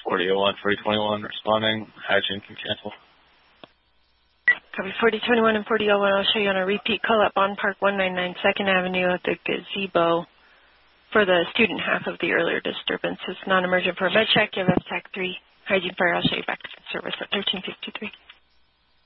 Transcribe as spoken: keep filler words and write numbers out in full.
forty oh one, forty twenty-one responding. Hygiene can cancel. Copy forty twenty-one and forty oh one. I'll show you on a repeat call up on Park one ninety-nine second Avenue at the gazebo for the student half of the earlier disturbances. Non-emergent for med check. You have F TAC three. Hygiene fire. I'll show you back to service at thirteen fifty-three.